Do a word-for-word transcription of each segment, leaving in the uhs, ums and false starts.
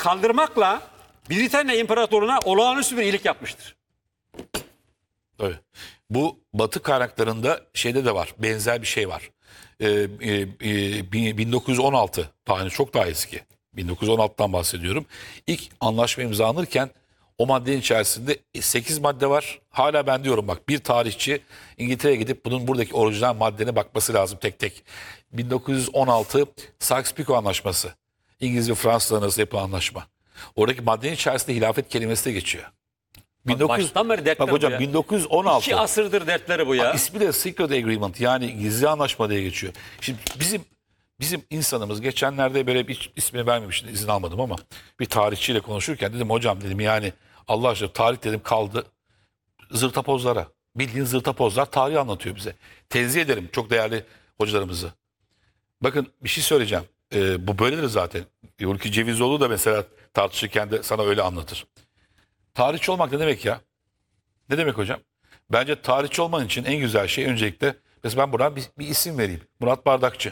kaldırmakla Britanya İmparatorluğu'na olağanüstü bir iyilik yapmıştır. Tabii. Bu Batı kaynaklarında şeyde de var. Benzer bir şey var. Ee, e, e, bin dokuz yüz on altı tane çok daha eski. bin dokuz yüz on altıdan bahsediyorum. İlk anlaşma imzalanırken o maddenin içerisinde sekiz madde var. Hala ben diyorum bak bir tarihçi İngiltere'ye gidip bunun buradaki orijinal maddene bakması lazım tek tek. bin dokuz yüz on altı Sykes-Picot Anlaşması. İngiliz ve Fransız arasında yapılan anlaşma. Oradaki maddenin içerisinde hilafet kelimesi de geçiyor. bin dokuz yüz, Baştan beri dertler bak hocam bu ya. bin dokuz yüz on altı. İki asırdır dertleri bu ya. İsmi de Secret Agreement yani gizli anlaşma diye geçiyor. Şimdi bizim bizim insanımız geçenlerde böyle bir ismini vermemiştim izin almadım ama bir tarihçiyle konuşurken dedim hocam dedim yani Allah aşkına tarih dedim kaldı zırtapozlara. Bildiğin zırtapozlar tarih anlatıyor bize. Tenzih ederim çok değerli hocalarımızı. Bakın bir şey söyleyeceğim. Ee, bu böyledir zaten. Hulki Cevizoğlu da mesela tartışırken de sana öyle anlatır. Tarihçi olmak ne demek ya? Ne demek hocam? Bence tarihçi olman için en güzel şey öncelikle mesela ben buradan bir, bir isim vereyim. Murat Bardakçı.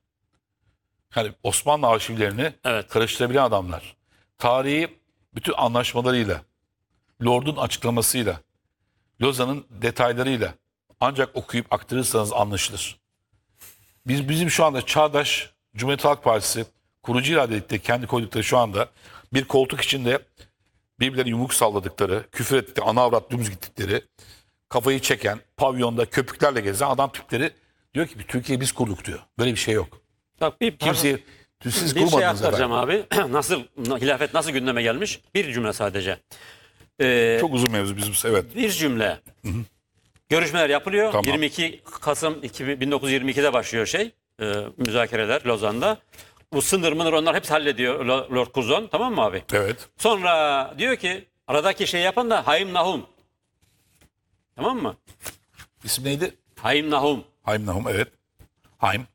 Yani Osmanlı arşivlerini Evet. karıştırabilen adamlar. Tarihi bütün anlaşmalarıyla, Lord'un açıklamasıyla, Lozan'ın detaylarıyla ancak okuyup aktarırsanız anlaşılır. Biz bizim şu anda çağdaş Cumhuriyet Halk Partisi kurucu iradelikte kendi koydukları şu anda bir koltuk içinde birbirlerine yumruk salladıkları, küfür ettikleri, ana avrat dümdüz gittikleri, kafayı çeken, pavyonda köpüklerle gezen adam tipleri diyor ki Türkiye'yi biz kurduk diyor. Böyle bir şey yok. Bak bir Kimseyi siz bir şey kurmadınız aktaracağım efendim. abi. Nasıl hilafet nasıl gündeme gelmiş? Bir cümle sadece. Ee, Çok uzun mevzu bizim evet. bir cümle. Görüşmeler yapılıyor. Tamam. yirmi iki Kasım bin dokuz yüz yirmi iki'de başlıyor şey. E, müzakereler Lozan'da. Bu sınır mınır onlar hepsi hallediyor Lord Curzon. Tamam mı abi? Evet. Sonra diyor ki aradaki şey yapan da Haim Nahum. Tamam mı? İsim neydi? Haim Nahum. Haim Nahum evet. Haim.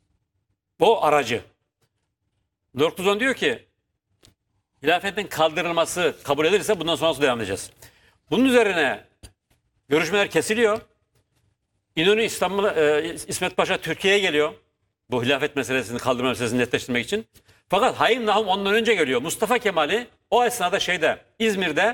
O aracı. Lord Curzon diyor ki hilafetin kaldırılması kabul edilirse bundan sonrası devam edeceğiz. Bunun üzerine görüşmeler kesiliyor. İnönü İstanbul, e, İsmet Paşa Türkiye'ye geliyor. Bu hilafet meselesini kaldırma meselesini netleştirmek için. Fakat Haim Nahum ondan önce geliyor. Mustafa Kemal'i o esnada şeyde İzmir'de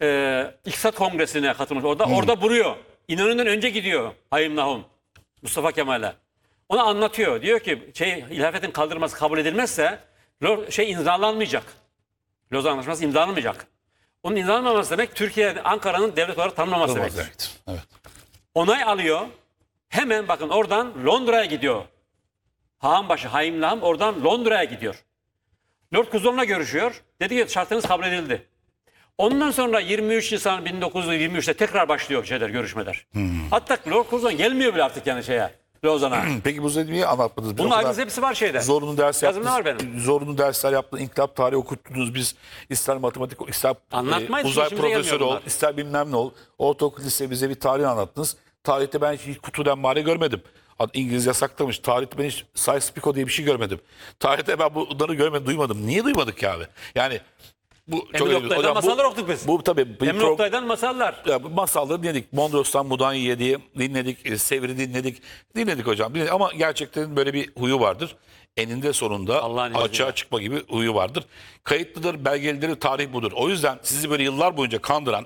e, İktisat Kongresi'ne katılmış. Orada Hmm. orada vuruyor. İnönü'nden önce gidiyor Haim Nahum Mustafa Kemal'e. Ona anlatıyor. Diyor ki şey hilafetin kaldırılması kabul edilmezse şey imzalanmayacak. Lozan Anlaşması imzalanmayacak. Onun imzalanmaması demek Türkiye Ankara'nın devlet olarak tanınmaması demek. Evet. Evet. Onay alıyor. Hemen bakın oradan Londra'ya gidiyor. Hağanbaşı Haim Nahum oradan Londra'ya gidiyor. Lord Curzon'la görüşüyor. Dedi ki şartınız kabul edildi. Ondan sonra yirmi üç Nisan bin dokuz yüz yirmi üç'te tekrar başlıyor şeyler, görüşmeler. Hmm. Hatta Lord Curzon gelmiyor bile artık yani şeye, Lozan'a. Peki bu niye anlatmadınız? Bunun ayrıntısı hepsi var şeyde. Zorunlu ders Yazımda yaptınız. var benim. Zorunlu dersler yaptınız. İnkılap tarihi okuttunuz. Biz ister matematik, ister Anlatmayız, uzay işimize gelmiyor profesörü ol, bunlar. ister bilmem ne ol. Ortaokul lise bize bir tarih anlattınız. Tarihte ben hiç kutudan mare görmedim. İngiliz yasaklamış. Tarihte ben hiç Sykes-Picot diye bir şey görmedim. Tarihte ben bunları görmedim, duymadım. Niye duymadık ya abi? Yani bu Emre Oktay'dan hocam, masallar okuduk biz. Bu tabii bir Emre pro- Oktay'dan masallar. ya, bu masalları dinledik. Mondros'tan Mudanya'ya diye dinledik. e, Sevr'i dinledik. Dinledik hocam. Dinledik. Ama gerçekten böyle bir huyu vardır. Eninde sonunda Allah'ın açığa izniyle. çıkma gibi huyu vardır. Kayıtlıdır, belgelidir, tarih budur. O yüzden sizi böyle yıllar boyunca kandıran,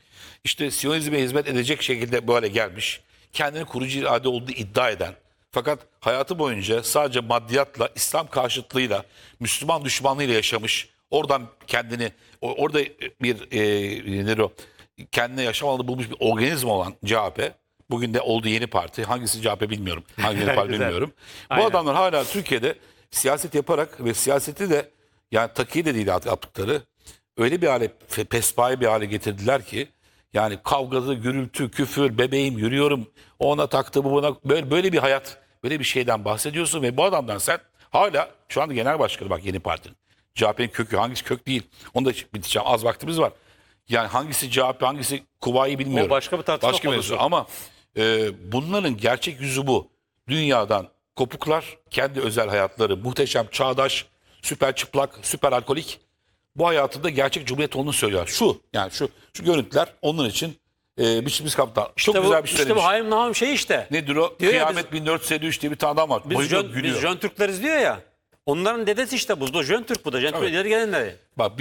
işte Siyonizme hizmet edecek şekilde böyle gelmiş, kendini kurucu irade olduğu iddia eden, fakat hayatı boyunca sadece maddiyatla, İslam karşıtlığıyla, Müslüman düşmanlığıyla yaşamış, oradan kendini, o- orada bir e, nedir o, kendine yaşam alanı bulmuş bir organizma olan C H P, bugün de oldu yeni parti, hangisi C H P bilmiyorum, hangi yeni parti Güzel. bilmiyorum. Bu Aynen. adamlar hala Türkiye'de siyaset yaparak ve siyaseti de yani takiye de değil yaptıkları öyle bir hale, fe- pespaye bir hale getirdiler ki yani kavgalı, gürültü, küfür, bebeğim yürüyorum, o ona taktı, bu buna, böyle, böyle bir hayat, böyle bir şeyden bahsediyorsun ve bu adamdan sen hala şu anda genel başkanı bak yeni partinin. C H P'nin kökü hangisi kök değil. Onu da biteceğim. Az vaktimiz var. Yani hangisi C H P hangisi Kuvayi bilmiyorum. O başka bir tartışma Başka konusu. mevzu ama e, bunların gerçek yüzü bu. Dünyadan kopuklar, kendi özel hayatları, muhteşem, çağdaş, süper çıplak, süper alkolik. Bu hayatında gerçek cumhuriyet olduğunu söylüyor. Şu yani şu şu görüntüler onun için e, biçimiz kaptan. Çok İşte güzel bu, bir şey işte söylemiş. bu Haim Nahum şey işte. Nedir o? Diyor ya Kıyamet bin dört yüz elli üç diye bir tane adam var. Biz Bayılıyor, Jön, gülüyor. biz Jön Türkleriz diyor ya. Onların dedesi işte bu. Bu Jön Türk bu da. Jön Türk Evet. ileri gelenleri. Bak